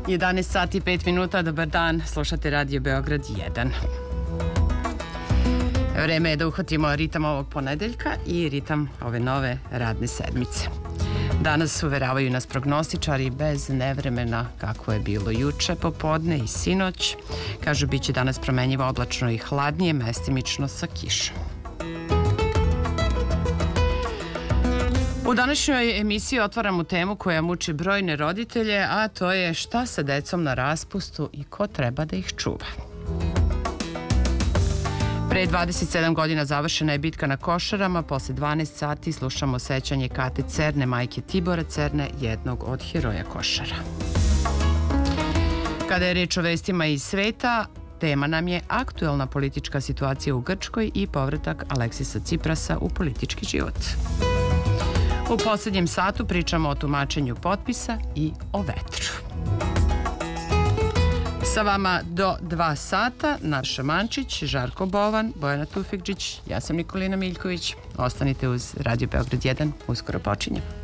11 sati i 5 minuta, dobar dan, slušate Radio Beograd 1. Vreme je da uhvatimo ritam ovog ponedeljka i ritam ove nove radne sedmice. Danas uveravaju nas prognostičari bez nevremena kako je bilo juče popodne i sinoć. Kažu bit će danas promenjivo oblačno i hladnije, mestimično sa kišom. U današnjoj emisiji otvaramo temu koja muči brojne roditelje, a to je šta sa decom na raspustu i ko treba da ih čuva. Pre 27 godina završena je bitka na Košarama. Posle 12 sati slušamo sećanje Kate Cerne, majke Tibora Cerne, jednog od heroja Košara. Kada je reč o vestima iz sveta, tema nam je aktuelna politička situacija u Grčkoj i povratak Aleksisa Ciprasa u politički život. U poslednjem satu pričamo o tumačenju potpisa i o vetru. Sa vama do 2 sata Nataša Mančić, Žarko Bovan, Bojana Tufikdžić, ja sam Nikolina Miljković. Ostanite uz Radio Beograd 1, uskoro počinjem.